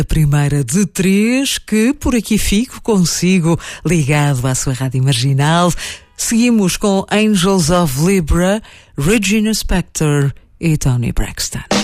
A primeira de 3 que por aqui fico consigo ligado à sua rádio marginal. Seguimos com Angels of Libra, Regina Spektor e Toni Braxton.